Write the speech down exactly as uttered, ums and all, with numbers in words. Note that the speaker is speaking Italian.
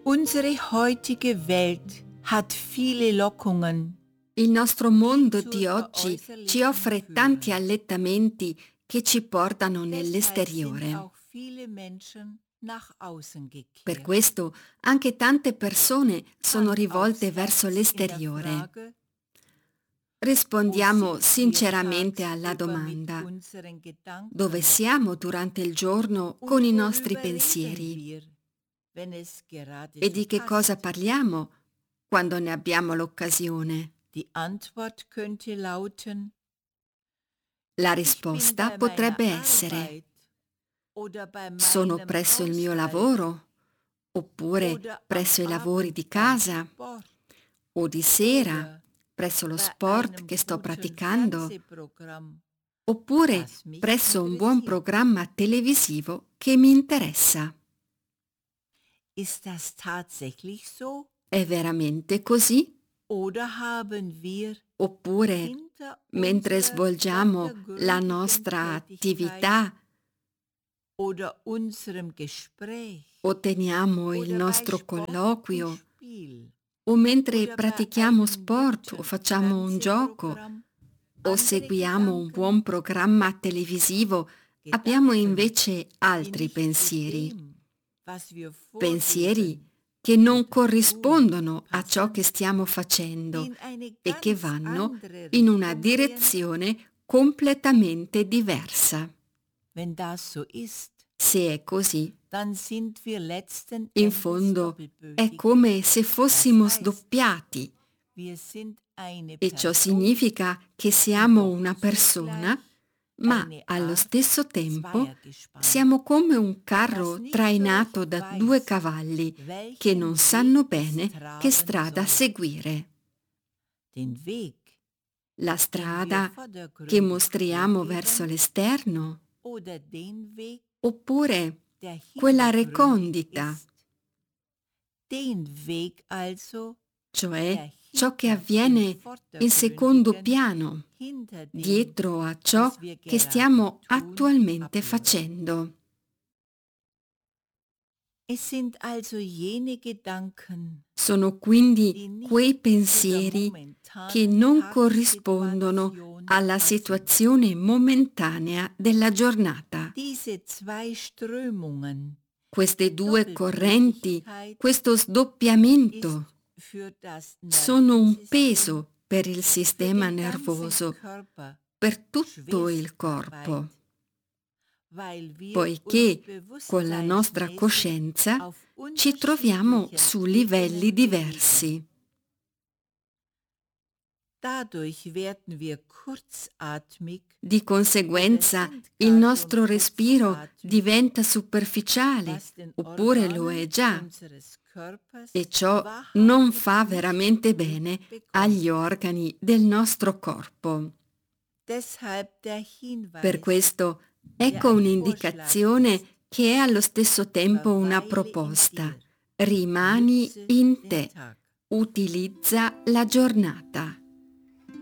Unsere heutige Welt hat viele Lockungen. Il nostro mondo di oggi ci offre tanti allettamenti che ci portano nell'esteriore. Per questo anche tante persone sono rivolte verso l'esteriore. Rispondiamo sinceramente alla domanda: dove siamo durante il giorno con i nostri pensieri? E di che cosa parliamo quando ne abbiamo l'occasione? La risposta potrebbe essere: sono presso il mio lavoro, oppure presso i lavori di casa, o di sera presso lo sport che sto praticando, oppure presso un buon programma televisivo che mi interessa. È veramente così? Oppure, mentre svolgiamo la nostra attività o teniamo il nostro colloquio, o mentre pratichiamo sport o facciamo un gioco, o seguiamo un buon programma televisivo, abbiamo invece altri pensieri. Pensieri che non corrispondono a ciò che stiamo facendo e che vanno in una direzione completamente diversa. Se è così, in fondo è come se fossimo sdoppiati, e ciò significa che siamo una persona, ma allo stesso tempo siamo come un carro trainato da due cavalli che non sanno bene che strada seguire. La strada che mostriamo verso l'esterno, oppure quella recondita, cioè ciò che avviene in secondo piano, dietro a ciò che stiamo attualmente facendo. Sono quindi quei pensieri che non corrispondono alla situazione momentanea della giornata. Queste due correnti, questo sdoppiamento, sono un peso per il sistema nervoso, per tutto il corpo, poiché con la nostra coscienza ci troviamo su livelli diversi. Di conseguenza il nostro respiro diventa superficiale, oppure lo è già, e ciò non fa veramente bene agli organi del nostro corpo. Per questo ecco un'indicazione che è allo stesso tempo una proposta. Rimani in te. Utilizza la giornata.